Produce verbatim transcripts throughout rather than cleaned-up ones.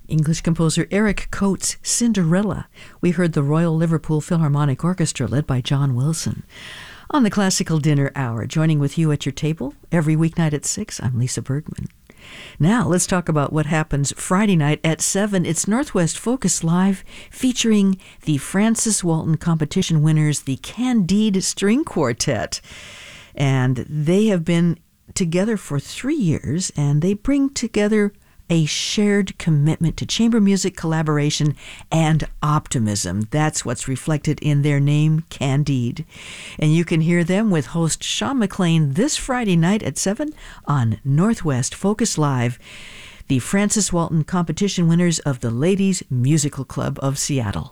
English composer Eric Coates' Cinderella. We heard the Royal Liverpool Philharmonic Orchestra led by John Wilson. On the Classical Dinner Hour, joining with you at your table every weeknight at six, I'm Lisa Bergman. Now, let's talk about what happens Friday night at seven. It's Northwest Focus Live, featuring the Francis Walton competition winners, the Candide String Quartet. And they have been together for three years, and they bring together a shared commitment to chamber music, collaboration, and optimism. That's what's reflected in their name, Candide. And you can hear them with host Sean McLean this Friday night at seven on Northwest Focus Live, the Francis Walton competition winners of the Ladies Musical Club of Seattle.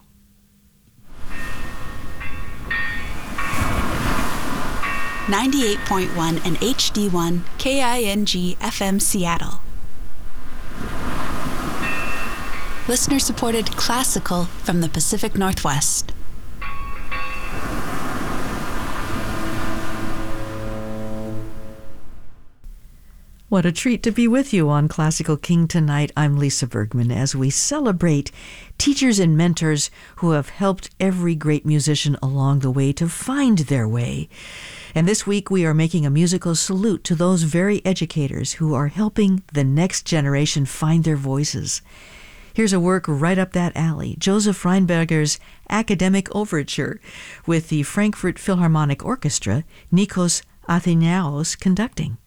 ninety-eight point one and H D one K I N G F M Seattle. Listener-supported classical from the Pacific Northwest. What a treat to be with you on Classical King tonight. I'm Lisa Bergman as we celebrate teachers and mentors who have helped every great musician along the way to find their way. And this week we are making a musical salute to those very educators who are helping the next generation find their voices. Here's a work right up that alley, Joseph Rheinberger's Academic Overture, with the Frankfurt Philharmonic Orchestra, Nikos Athanaos conducting.